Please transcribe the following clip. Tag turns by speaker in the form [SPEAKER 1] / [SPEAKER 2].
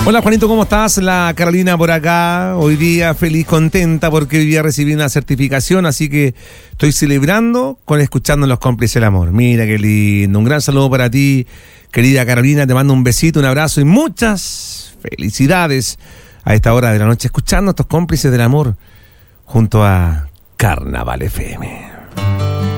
[SPEAKER 1] Hola Juanito, ¿cómo estás? La Carolina por acá, hoy día feliz, contenta porque hoy día recibí una certificación, así que estoy celebrando con escuchando Los Cómplices del Amor. Mira qué lindo, un gran saludo para ti, querida Carolina, te mando un besito, un abrazo y muchas felicidades a esta hora de la noche escuchando estos Cómplices del Amor junto a Carnaval FM.